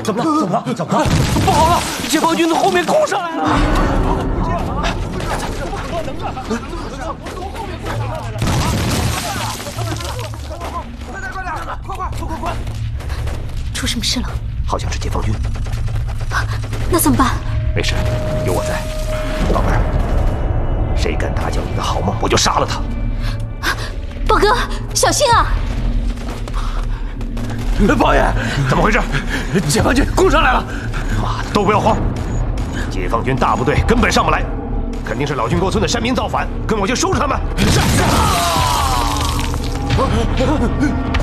怎么了？怎么了？怎么了？ 不好了！解放军从后面攻上来了！快！ 出什么事了？ 好像是解放军。 那怎么办？ 没事，有我在。宝贝儿，谁敢打搅你的好梦，我就杀了他。 宝哥，小心啊！ 包爷，怎么回事？ 解放军攻上来了！ 妈的，都不要慌！解放军大部队根本上不来，肯定是老军沟村的山民造反，跟我去收拾他们！是。